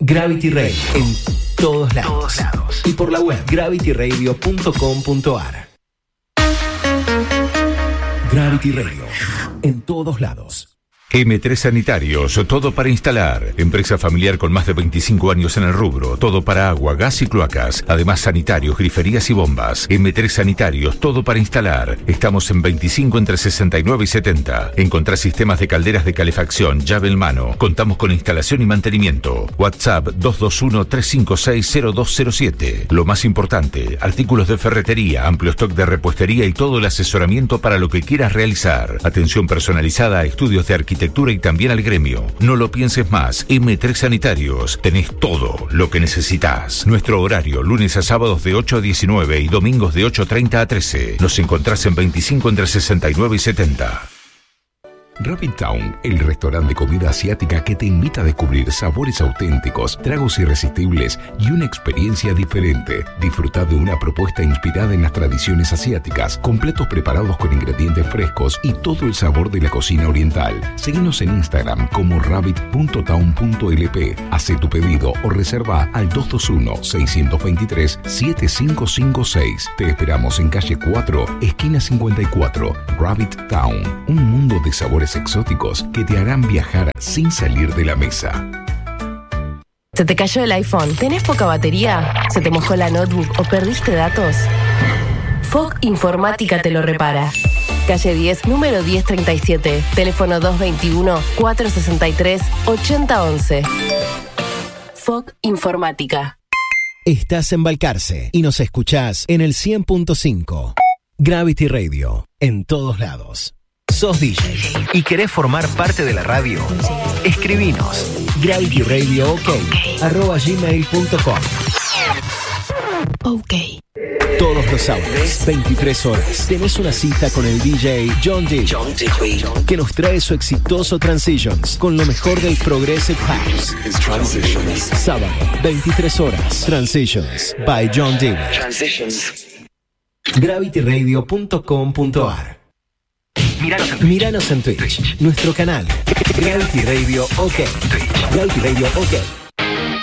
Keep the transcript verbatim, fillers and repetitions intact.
Gravity Radio en todos lados. todos lados. Y por la web gravity radio punto com punto a r. Gravity Radio en todos lados. eme tres Sanitarios, todo para instalar. Empresa familiar con más de veinticinco años en el rubro. Todo para agua, gas y cloacas. Además, sanitarios, griferías y bombas. eme tres Sanitarios, todo para instalar. Estamos en veinticinco entre sesenta y nueve y setenta. Encontrá sistemas de calderas de calefacción, llave en mano. Contamos con instalación y mantenimiento. WhatsApp dos dos uno, tres cinco seis, cero dos cero siete. Lo más importante, artículos de ferretería, amplio stock de repuestería y todo el asesoramiento para lo que quieras realizar. Atención personalizada a estudios de arquitectura y también al gremio. No lo pienses más. eme tres Sanitarios. Tenés todo lo que necesitas. Nuestro horario, lunes a sábados de ocho a diecinueve y domingos de ocho treinta a trece. Nos encontrás en veinticinco entre sesenta y nueve y setenta. Rabbit Town, el restaurante de comida asiática que te invita a descubrir sabores auténticos, tragos irresistibles y una experiencia diferente. Disfruta de una propuesta inspirada en las tradiciones asiáticas, con platos preparados con ingredientes frescos y todo el sabor de la cocina oriental. Seguinos en Instagram como rabbit punto town punto l p. Hace tu pedido o reserva al dos dos uno, seis dos tres, siete cinco cinco seis. Te esperamos en calle cuatro, esquina cincuenta y cuatro. Rabbit Town, un mundo de sabores exóticos que te harán viajar sin salir de la mesa. ¿Se te cayó el iPhone? ¿Tenés poca batería? ¿Se te mojó la notebook o perdiste datos? F O C Informática te lo repara. Calle diez, número diez treinta y siete. Teléfono dos veintiuno, cuatrocientos sesenta y tres, ochenta once. F O C Informática. Estás en Balcarce y nos escuchás en el cien punto cinco. Gravity Radio, en todos lados. ¿Sos D J y querés formar parte de la radio? Escribinos gravityradiook arroba gmail punto com. Ok. Todos los sábados, veintitrés horas, tenés una cita con el D J John Dewey, que nos trae su exitoso Transitions con lo mejor del Progressive House. Sábado, veintitrés horas, Transitions by John Dewey. gravity radio punto com punto a r. Míranos en Twitch. Míranos en Twitch. Nuestro canal Gravity Radio OK. Gravity Radio OK.